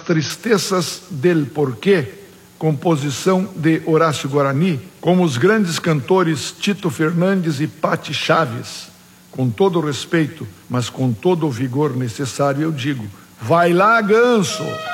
Tristezas del Porqué, composição de Horácio Guarani, com os grandes cantores Tito Fernandes e Patti Chaves. Com todo o respeito, mas com todo o vigor necessário, eu digo: vai lá, Ganso!